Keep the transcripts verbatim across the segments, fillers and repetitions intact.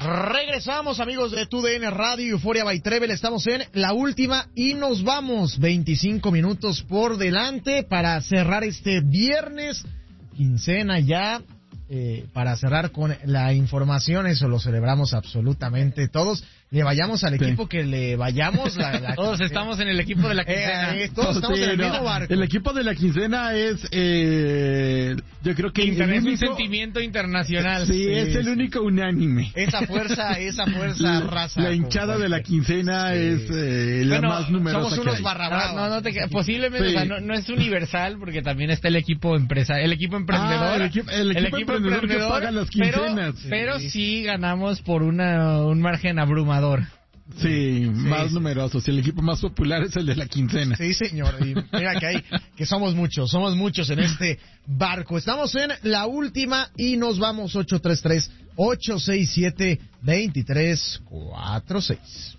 Regresamos, amigos de T U D N Radio, Euforia by Trevel. Estamos en la última y nos vamos. veinticinco minutos por delante para cerrar este viernes. Quincena ya. Eh, para cerrar con la información, eso lo celebramos absolutamente todos. Le vayamos al equipo sí. que le vayamos. La, la todos quincena. Estamos en el equipo de la quincena. Eh, eh, todos estamos sí, en el no, mismo barco. El equipo de la quincena es, eh, yo creo que Internet el único, es un sentimiento internacional. Sí, sí es sí. el único unánime. Esa fuerza, esa fuerza la, raza. La hinchada de la quincena sí. es eh, la bueno, más numerosa. Somos unos barrabrados. No, no, te, posiblemente, sí. o sea, no, no es universal porque también está el equipo empresa, el equipo emprendedor. Ah, el, equipo, el, el equipo, equipo emprendedor, emprendedor que paga las quincenas. Pero, pero sí. sí ganamos por una un margen abrumador. Sí, sí, más sí. numerosos. El equipo más popular es el de la quincena. Sí, señor. Y mira que hay, que somos muchos, somos muchos en este barco. Estamos en la última y nos vamos. Ocho tres tres, ocho seis siete, dos tres cuatro seis.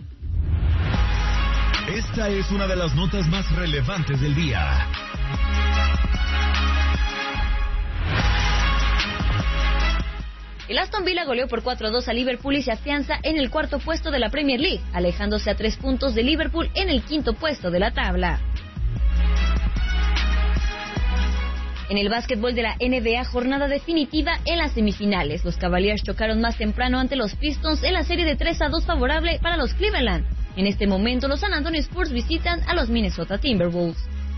Esta es una de las notas más relevantes del día. El Aston Villa goleó por cuatro a dos a Liverpool y se afianza en el cuarto puesto de la Premier League, alejándose a tres puntos de Liverpool en el quinto puesto de la tabla. En el básquetbol de la N B A, jornada definitiva en las semifinales. Los Cavaliers chocaron más temprano ante los Pistons en la serie de tres a dos favorable para los Cleveland. En este momento, los San Antonio Spurs visitan a los Minnesota Timberwolves.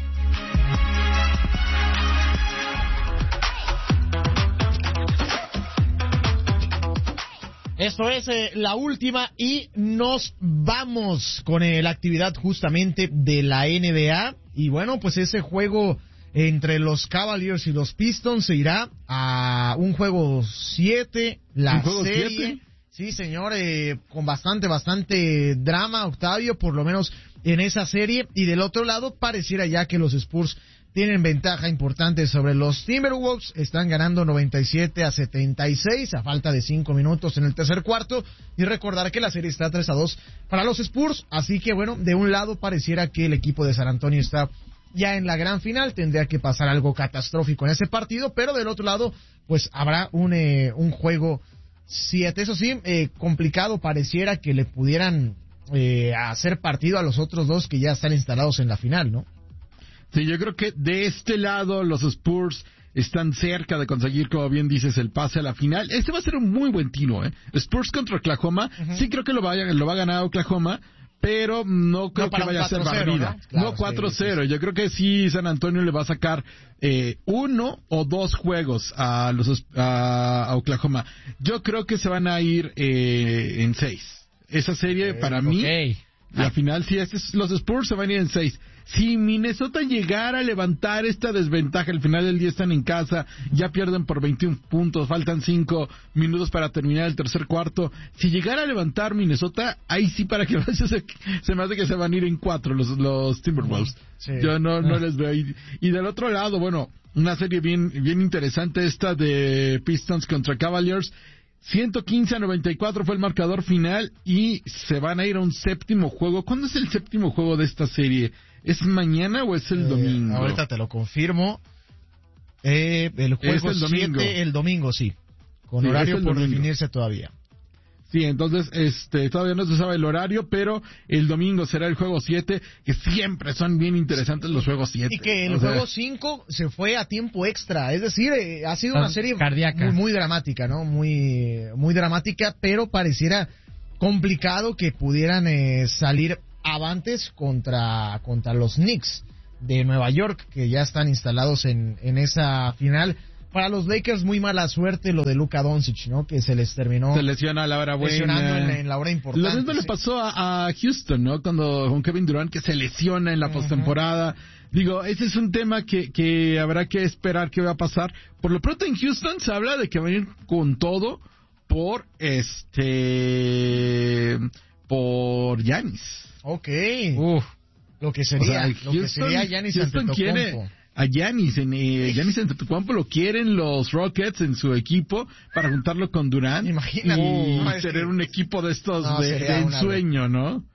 Esto es eh, la última y nos vamos con eh, la actividad justamente de la N B A. Y bueno, pues ese juego entre los Cavaliers y los Pistons se irá a un juego siete, la ¿Un juego serie. siete? Sí, señor, eh, con bastante, bastante drama, Octavio, por lo menos en esa serie. Y del otro lado, pareciera ya que los Spurs tienen ventaja importante sobre los Timberwolves. Están ganando noventa y siete a setenta y seis a falta de cinco minutos en el tercer cuarto. Y recordar que la serie está tres a dos para los Spurs. Así que bueno, de un lado pareciera que el equipo de San Antonio está ya en la gran final. Tendría que pasar algo catastrófico en ese partido. Pero del otro lado, pues habrá un, eh, un juego siete. Eso sí, eh, complicado pareciera que le pudieran eh, hacer partido a los otros dos que ya están instalados en la final, ¿no? Sí, yo creo que de este lado los Spurs están cerca de conseguir, como bien dices, el pase a la final. Este va a ser un muy buen tiro, ¿eh? Spurs contra Oklahoma. Uh-huh. Sí creo que lo, vaya, lo va a ganar Oklahoma, pero no creo no que vaya a ser barrida. ¿no? Claro, no cuatro cero. Sí, sí. Yo creo que sí San Antonio le va a sacar eh, uno o dos juegos a los a, a Oklahoma. Yo creo que se van a ir eh, en seis. Esa serie, okay, para mí, okay. la final, sí, este es, los Spurs se van a ir en seis. Si Minnesota llegara a levantar esta desventaja, al final del día están en casa, ya pierden por veintiún puntos, faltan cinco minutos para terminar el tercer cuarto. Si llegara a levantar Minnesota, ahí sí para que se, se me hace que se van a ir en cuatro los, los Timberwolves. Sí. Yo no, no les veo. Y, y del otro lado, bueno, una serie bien, bien interesante esta de Pistons contra Cavaliers. ciento quince a noventa y cuatro fue el marcador final y se van a ir a un séptimo juego. ¿Cuándo es el séptimo juego de esta serie? ¿Es mañana o es el eh, domingo? Ahorita te lo confirmo. Eh, el juego es el domingo. siete, el domingo, sí. Con sí, horario por domingo. Definirse todavía. Sí, entonces este todavía no se sabe el horario, pero el domingo será el juego siete, que siempre son bien interesantes los juegos siete. Y que el juego cinco se fue a tiempo extra, es decir, eh, ha sido una serie muy, muy dramática, ¿no? Muy muy dramática, pero pareciera complicado que pudieran eh, salir avantes contra contra los Knicks de Nueva York, que ya están instalados en, en esa final. Para los Lakers, muy mala suerte lo de Luka Doncic, ¿no? Que se les terminó... Se lesiona a la hora buena. Lesionando en, en la hora importante. Lo mismo sí. le pasó a, a Houston, ¿no? Cuando con Kevin Durant, que se lesiona en la uh-huh. postemporada. Digo, ese es un tema que, que habrá que esperar qué va a pasar. Por lo pronto en Houston se habla de que van a ir con todo por este... por Giannis. Ok. Uf. Lo que sería, o sea, Houston, lo que sería Giannis Antetokounmpo. A Giannis, en eh, Giannis Antetokounmpo lo quieren los Rockets en su equipo para juntarlo con Durant. Imagínate. Y no, tener que... un equipo de estos no, de, de ensueño, ¿no?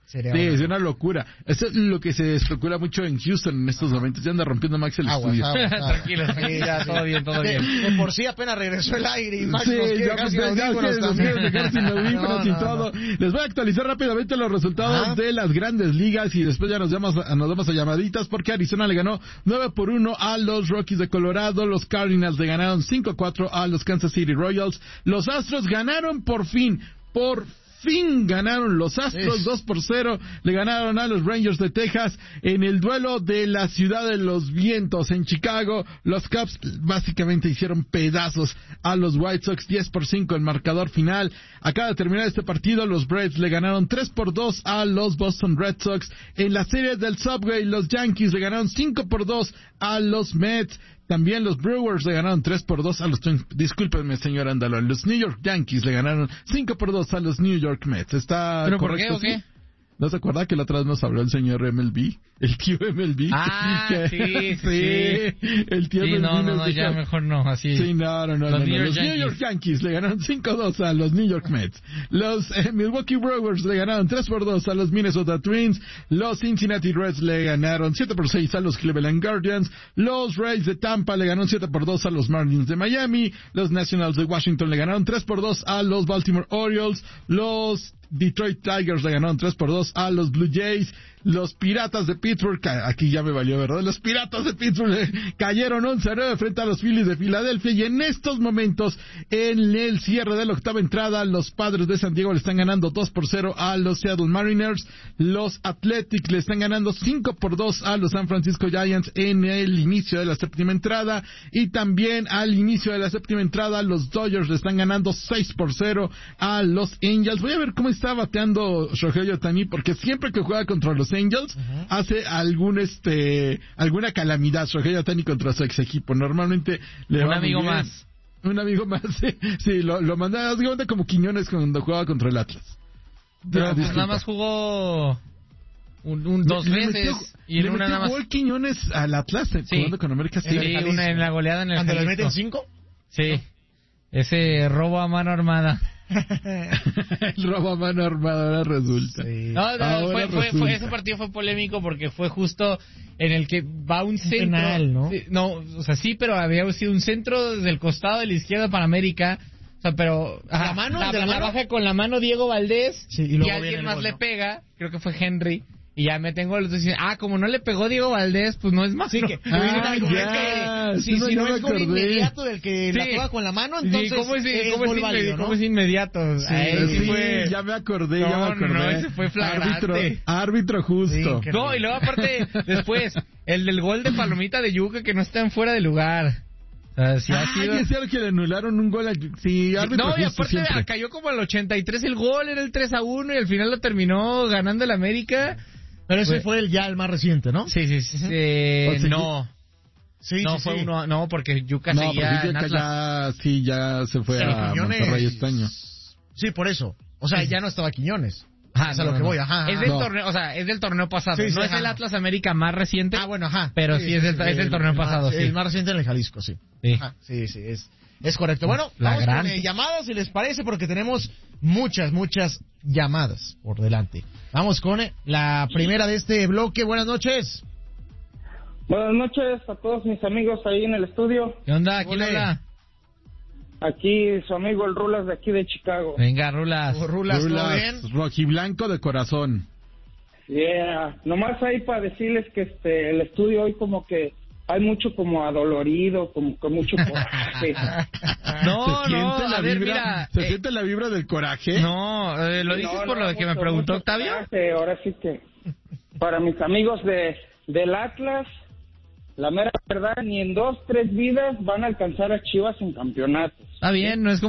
Sería sí, una... es una locura. Eso es lo que se especula mucho en Houston en estos momentos. Ya anda rompiendo Max el Aguas, estudio. aguas, aguas. Tranquilo, tranquilo, ya, todo bien, todo bien. De, de por sí apenas regresó el aire y Max Sí, nos quiere ya, dejar sin ya, ya, audífonos ya, nos también. quieren dejar sin audífonos No, y no, todo. no. Les voy a actualizar rápidamente los resultados Ajá. de las grandes ligas y después ya nos vamos, a, nos vamos a llamaditas porque Arizona le ganó nueve por uno a los Rockies de Colorado, los Cardinals le ganaron cinco a cuatro a los Kansas City Royals, los Astros ganaron por fin, por fin ganaron los Astros, Es. dos por cero, le ganaron a los Rangers de Texas en el duelo de la ciudad de los vientos en Chicago. Los Cubs básicamente hicieron pedazos a los White Sox, diez por cinco el marcador final. Acaba de terminar este partido, los Braves le ganaron tres por dos a los Boston Red Sox. En la serie del Subway, los Yankees le ganaron cinco por dos a los Mets. También los Brewers le ganaron tres por dos a los Twins. Discúlpenme, señor Andalón. Los New York Yankees le ganaron cinco por dos a los New York Mets. ¿Está ¿Pero por correcto? qué o qué? ¿Sí? ¿No se acuerda que la otra vez nos habló el señor M L B? El tío M L B. Ah, que- sí, sí. sí. El tío Sí, M L B no, no, nos no, ya dijo- mejor no, así. Sí, no, no, no. Los no, New no. York Los New Yankees. York Yankees le ganaron cinco dos a los New York Mets. Los eh, Milwaukee Brewers le ganaron tres por dos a los Minnesota Twins. Los Cincinnati Reds le ganaron siete por seis a los Cleveland Guardians. Los Rays de Tampa le ganaron siete por dos a los Marlins de Miami. Los Nationals de Washington le ganaron tres por dos a los Baltimore Orioles. Los Detroit Tigers le ganaron tres por dos a los Blue Jays. Los Piratas de Pittsburgh, ca- aquí ya me valió, ¿verdad? Los Piratas de Pittsburgh eh, cayeron once a nueve frente a los Phillies de Filadelfia y en estos momentos, en el cierre de la octava entrada, los Padres de San Diego le están ganando dos por cero a los Seattle Mariners. Los Athletics le están ganando cinco por dos a los San Francisco Giants en el inicio de la séptima entrada y también al inicio de la séptima entrada, los Dodgers le están ganando seis por cero a los Angels. Voy a ver cómo está bateando Shohei Ohtani porque siempre que juega contra los Angels uh-huh. hace algún este alguna calamidad Shohei Ohtani contra su ex equipo. Normalmente le un va amigo muy bien. más. Un amigo más, sí, sí lo, lo mandaba básicamente como Quiñones cuando jugaba contra el Atlas. Pero Ya, pues disculpa. nada más jugó un, un dos Le- le veces metió- y en le una metió nada más. gol Quiñones al Atlas eh, Sí. jugando con América. Sí, Sí, una en la goleada en el ¿Cuando le Jalisco. meten cinco? Sí. Ese robo a mano armada. el robo a mano armada ahora resulta. Sí. No, no, Ahora fue, fue, resulta. fue- ese partido fue polémico porque fue justo en el que va un centro. penal, ¿no? Sí, no, o sea, sí, pero había sido un centro desde el costado de la izquierda para América. O sea, pero. ¿La ajá, mano? La, ¿De la la mano? baja con la mano Diego Valdés. Sí, y y, luego viene alguien el más gol, le ¿no? pega. Creo que fue Henry. Y ya me tengo los decir, ah, como no le pegó Diego Valdés, pues no es más. Sí, que, Ah, como ya, que- sí, si, no, si ya no me es gol acordé. inmediato del que la Sí. juega con la mano, Sí, entonces ¿cómo es, es cómo es gol inmedi- válido, ¿no? cómo es inmediato? Sí, Ahí Sí, sí fue... ya me acordé, No, ya me no, acordé. no, ese fue flagrante. Árbitro, árbitro justo. Sí, que- No, y luego aparte, después, el del gol de Palomita de Yuca que no está en fuera de lugar. O sea, sí ha Ah, sido... es cierto que le anularon un gol. A... Sí, árbitro No, y justo aparte siempre. cayó como al ochenta y tres el gol, era el tres a uno y al final lo terminó ganando el América. Pero ese Fue- fue el ya el más reciente, ¿no? Sí, sí, sí. eh, O sea, no, Sí, no sí, fue sí. uno, no, porque Yuca No, seguía porque en Yuca Atlas. ya, sí, ya se fue Pero a Quiñones- Monterrey este año. Sí, por eso. O sea, ya no estaba Quiñones. Ajá, Es a no, lo no, que no. voy, ajá, ajá. Es del No. torneo, o sea, es del torneo pasado. Sí, sí, no es ajá. el Atlas América más reciente. Ah, bueno, ajá. Pero sí es del- es del torneo el más- pasado, sí. El más reciente en el Jalisco, sí. Sí. Ajá, sí, sí, es, es correcto. Bueno, La vamos gran- con eh, llamadas, si les parece, porque tenemos muchas, muchas llamadas por delante. Vamos con eh, la primera de este bloque. Buenas noches. Buenas noches a todos mis amigos ahí en el estudio. ¿Qué onda? ¿Quién Ole. habla? Aquí su amigo el Rulas de aquí de Chicago. Venga, Rulas. Rulas, ¿todo Rulas, bien? rojiblanco de corazón. Yeah. Nomás ahí para decirles que este el estudio hoy como que hay mucho como adolorido, como con mucho coraje. No, ¿Se no, siente la a ver, vibra, mira. ¿Se eh, siente la vibra del coraje? No, eh, lo dices No, por no, lo que me mucho, preguntó mucho Octavio. coraje. Ahora sí que para mis amigos de del Atlas, la mera verdad, ni en dos, tres vidas van a alcanzar a Chivas en campeonatos. Está bien, no es como